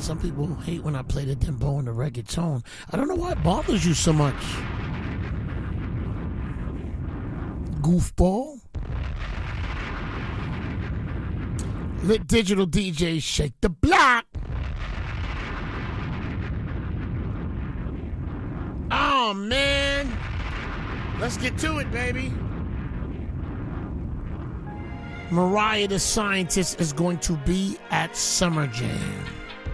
Some people hate when I play the dembow in the reggaeton. I don't know why it bothers you so much. Goofball. Lit Digital DJ, shake the block. Oh, man. Let's get to it, baby. Mariah the Scientist is going to be at Summer Jam.